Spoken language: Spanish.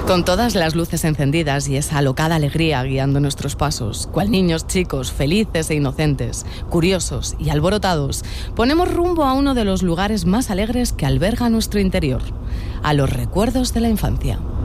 Con todas las luces encendidas y esa alocada alegría guiando nuestros pasos, cual niños chicos, felices e inocentes, curiosos y alborotados, ponemos rumbo a uno de los lugares más alegres que alberga nuestro interior, a los recuerdos de la infancia.